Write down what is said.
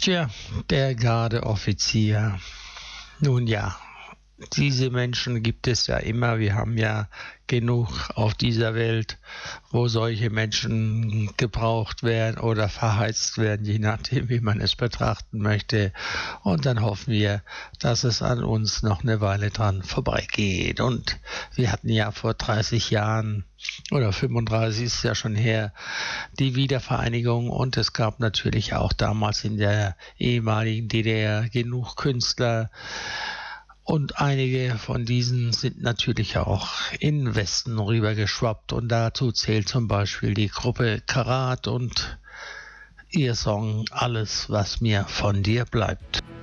Tja, der Gardeoffizier. Nun ja, diese Menschen gibt es ja immer. Wir haben ja genug auf dieser Welt, wo solche Menschen gebraucht werden oder verheizt werden, je nachdem, wie man es betrachten möchte. Und dann hoffen wir, dass es an uns noch eine Weile dran vorbeigeht. Und wir hatten ja vor 30 Jahren oder 35 ist ja schon her, die Wiedervereinigung, und es gab natürlich auch damals in der ehemaligen DDR genug Künstler, und einige von diesen sind natürlich auch in den Westen rübergeschwappt, und dazu zählt zum Beispiel die Gruppe Karat und ihr Song Alles, was mir von dir bleibt.